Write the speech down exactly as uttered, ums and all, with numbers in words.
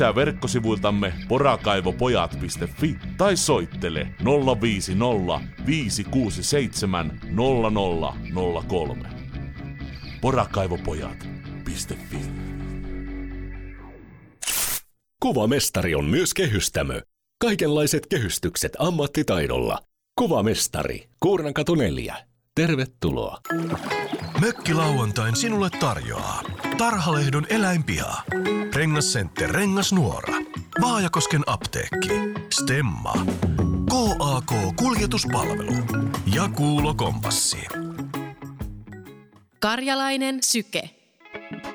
verkkosivuiltamme porakaivopojat piste fi tai soittele nolla viisi nolla viisi kuusi seitsemän nolla nolla nolla kolme. porakaivopojat piste fi. Kuvamestari on myös kehystämö. Kaikenlaiset kehystykset ammattitaidolla. Kuvamestari, Kuurnankatu neljä. Tervetuloa. Mökkilauantain sinulle tarjoaa Tarhalehdon eläinpiha, Rengascenter Rengasnuora, Vaajakosken apteekki, Stemma, K A K-kuljetuspalvelu ja Kuulo Kompassi. Karjalainen Syke.